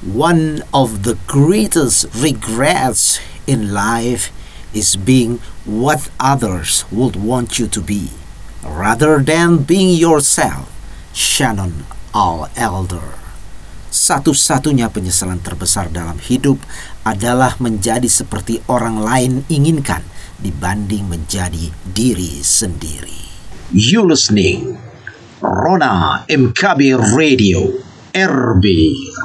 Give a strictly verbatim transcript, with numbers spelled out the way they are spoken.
One of the greatest regrets in life is being what others would want you to be, rather than being yourself. Shannon Al Elder. Satu-satunya penyesalan terbesar dalam hidup adalah menjadi seperti orang lain inginkan dibanding menjadi diri sendiri. You listening Rona M K B Radio R B